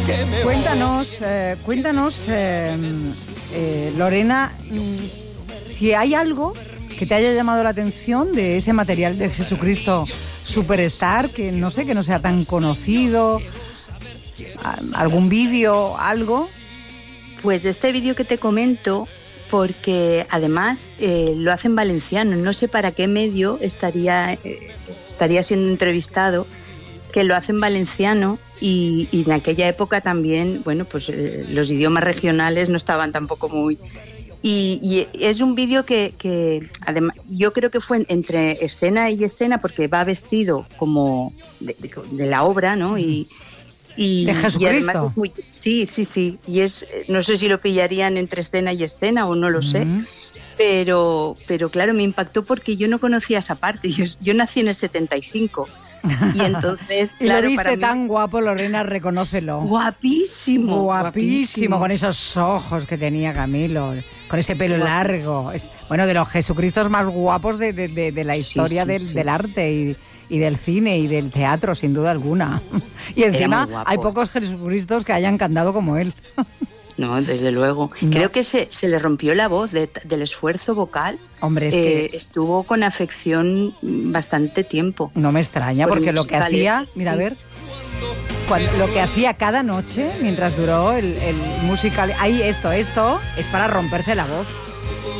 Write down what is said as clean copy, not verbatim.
Cuéntanos, Lorena, si hay algo que te haya llamado la atención de ese material de Jesucristo Superstar, que no sea tan conocido, algún vídeo, algo. Pues este vídeo que te comento, porque además lo hace en valenciano, no sé para qué medio estaría siendo entrevistado, que lo hace en valenciano y en aquella época también, bueno, pues los idiomas regionales no estaban tampoco muy... Y es un vídeo que además yo creo que fue entre escena y escena, porque va vestido como de la obra, ¿no? Y de Jesucristo. Y además es muy, sí. Y no sé si lo pillarían entre escena y escena o no lo sé. Pero claro, me impactó porque yo no conocía esa parte. Yo nací en el 75. Y entonces, y claro, lo viste para mí... tan guapo, Lorena, reconócelo. Guapísimo. Con esos ojos que tenía Camilo, con ese pelo largo. Bueno, de los Jesucristos más guapos de la historia del arte y del cine y del teatro, sin duda alguna. Y encima hay pocos Jesucristos que hayan cantado como él. No, desde luego. No. Creo que se le rompió la voz del esfuerzo vocal. Hombre, es que estuvo con afección bastante tiempo. No me extraña, porque lo que hacía, mira, a ver, lo que hacía cada noche mientras duró el musical, ahí esto es para romperse la voz.